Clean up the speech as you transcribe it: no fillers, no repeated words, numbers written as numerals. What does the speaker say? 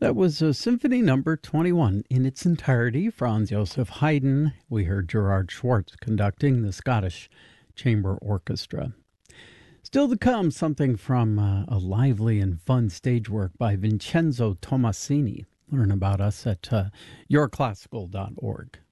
That was Symphony Number 21 in its entirety. Franz Joseph Haydn. We heard Gerard Schwartz conducting the Scottish Chamber Orchestra. Still to come, something from a lively and fun stage work by Vincenzo Tomasini. Learn about us at yourclassical.org.